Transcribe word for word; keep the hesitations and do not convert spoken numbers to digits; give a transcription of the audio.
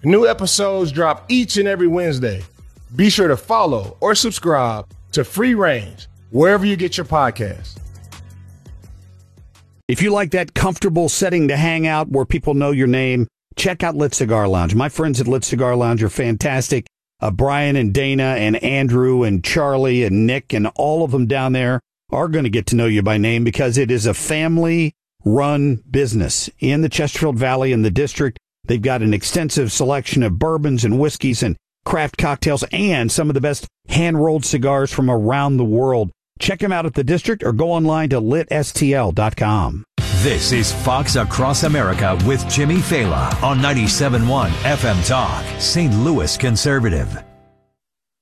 New episodes drop each and every Wednesday. Be sure to follow or subscribe to Free Range wherever you get your podcasts. If you like that comfortable setting to hang out where people know your name, check out Lit Cigar Lounge. My friends at Lit Cigar Lounge are fantastic. Uh, Brian and Dana and Andrew and Charlie and Nick and all of them down there are going to get to know you by name because it is a family-run business in the Chesterfield Valley in the district. They've got an extensive selection of bourbons and whiskeys and craft cocktails and some of the best hand-rolled cigars from around the world. Check them out at the district or go online to lit s t l dot com. This is Fox Across America with Jimmy Fela on ninety-seven point one F M Talk, Saint Louis Conservative.